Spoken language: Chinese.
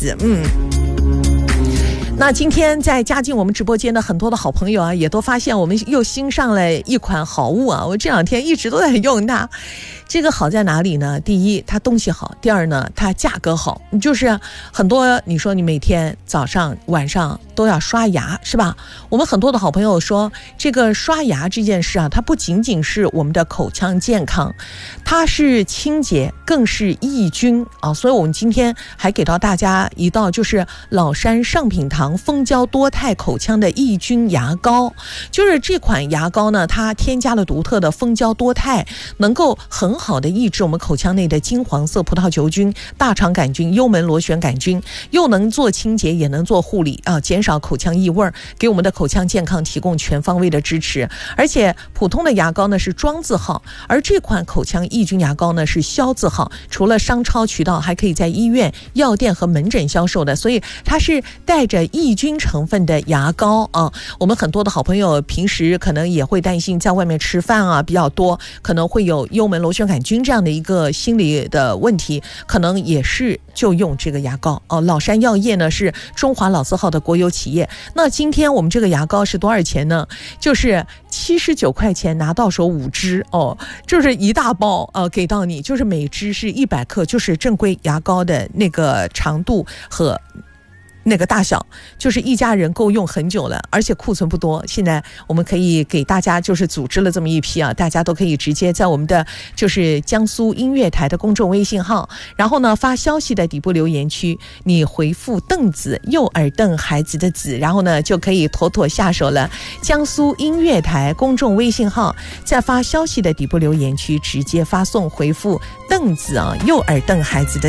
子。那今天在加进我们直播间的很多的好朋友啊，也都发现我们又新上了一款好物啊，我这2天一直都在用它。这个好在哪里呢？第一，它东西好；第二呢，它价格好。就是很多你说你每天早上晚上都要刷牙是吧？我们很多的好朋友说，这个刷牙这件事啊，它不仅仅是我们的口腔健康，它是清洁，更是抑菌啊。所以我们今天还给到大家一道，就是老山上品堂蜂胶多肽口腔的抑菌牙膏。就是这款牙膏呢，它添加了独特的蜂胶多肽，能够很好的抑制我们口腔内的金黄色葡萄球菌、大肠杆菌、幽门螺旋杆菌，又能做清洁也能做护理啊，减少口腔异味，给我们的口腔健康提供全方位的支持。而且普通的牙膏呢是庄字号，而这款口腔抑菌牙膏呢是肖字号，除了商超渠道，还可以在医院、药店和门诊销售的，所以它是带着抑菌成分的牙膏啊。我们很多的好朋友平时可能也会担心在外面吃饭啊比较多，可能会有幽门螺旋杆菌这样的一个心理的问题，可能也是就用这个牙膏哦。老山药业呢是中华老字号的国有企业。那今天我们这个牙膏是多少钱呢？就是79块钱拿到手5支哦，就是一大包给到你，就是每支是100克，就是正规牙膏的那个长度和那个大小，就是一家人够用很久了，而且库存不多。现在我们可以给大家就是组织了这么一批啊，大家都可以直接在我们的就是江苏音乐台的公众微信号，然后呢发消息的底部留言区，你回复凳子，右耳瞪孩子的子，然后呢就可以妥妥下手了。江苏音乐台公众微信号，在发消息的底部留言区直接发送回复凳子啊，右耳瞪孩子的